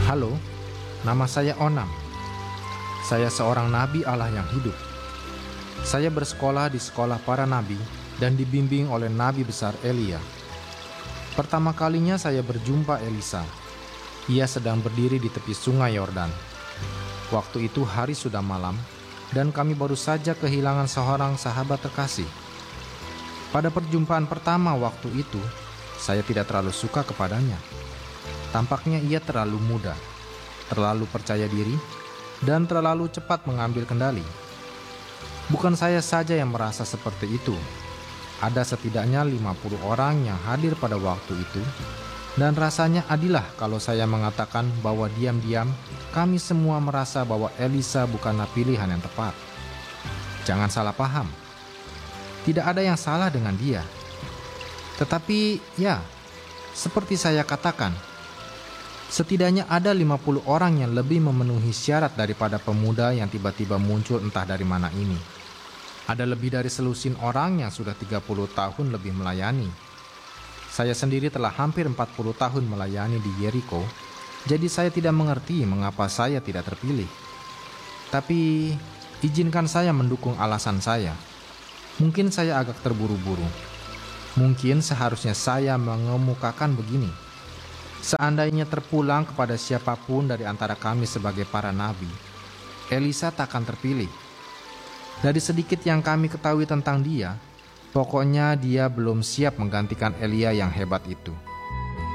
Halo, nama saya Onam. Saya seorang nabi Allah yang hidup. Saya bersekolah di sekolah para nabi dan dibimbing oleh nabi besar Elia. Pertama kalinya saya berjumpa Elisa. Ia sedang berdiri di tepi sungai Yordan. Waktu itu hari sudah malam dan kami baru saja kehilangan seorang sahabat terkasih. Pada perjumpaan pertama waktu itu, saya tidak terlalu suka kepadanya. Tampaknya ia terlalu muda, terlalu percaya diri, dan terlalu cepat mengambil kendali. Bukan saya saja yang merasa seperti itu. Ada setidaknya 50 orang yang hadir pada waktu itu, dan rasanya adilah kalau saya mengatakan bahwa diam-diam kami semua merasa bahwa Elisa bukanlah pilihan yang tepat. Jangan salah paham. Tidak ada yang salah dengan dia. Tetapi ya, seperti saya katakan, setidaknya ada 50 orang yang lebih memenuhi syarat daripada pemuda yang tiba-tiba muncul entah dari mana ini. Ada lebih dari selusin orang yang sudah 30 tahun lebih melayani. Saya sendiri telah hampir 40 tahun melayani di Yeriko, jadi saya tidak mengerti mengapa saya tidak terpilih. Tapi izinkan saya mendukung alasan saya. Mungkin saya agak terburu-buru. Mungkin seharusnya saya mengemukakan begini. Seandainya terpulang kepada siapapun dari antara kami sebagai para nabi, Elisa takkan terpilih. Dari sedikit yang kami ketahui tentang dia, pokoknya dia belum siap menggantikan Elia yang hebat itu.